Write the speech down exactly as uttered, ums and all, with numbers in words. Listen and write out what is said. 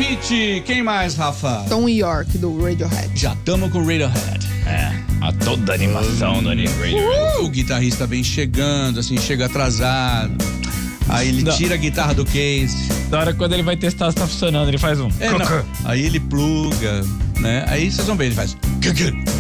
Pitty. Quem mais, Rafa? Tom York, do Radiohead. Já tamo com Radiohead. É, a toda a animação do Radiohead. Uh, o guitarrista vem chegando, assim, chega atrasado. Aí ele Não. tira a guitarra do case. Da hora quando ele vai testar se tá funcionando, ele faz um. É, não. Aí ele pluga, né? Aí vocês vão ver, ele faz.